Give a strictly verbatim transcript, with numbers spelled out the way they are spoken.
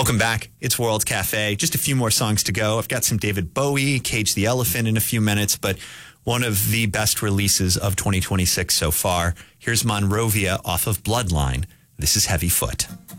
Welcome back. It's World Cafe. Just a few more songs to go. I've got some David Bowie, Cage the Elephant in a few minutes, but one of the best releases of twenty twenty-six so far. Here's Monrovia off of Bloodline. This is Heavy Foot.